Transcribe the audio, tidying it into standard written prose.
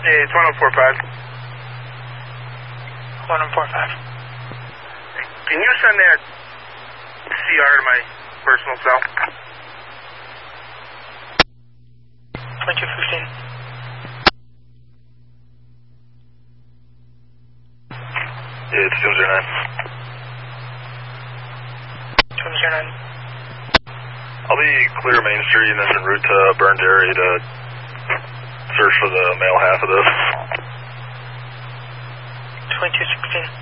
Hey, it's 1045. 1045. Can you send that CR to my personal cell? 2215. Yeah, it's 209. 209. I'll be clear Main Street and then en route to Burns area to search for the male half of this. 2216.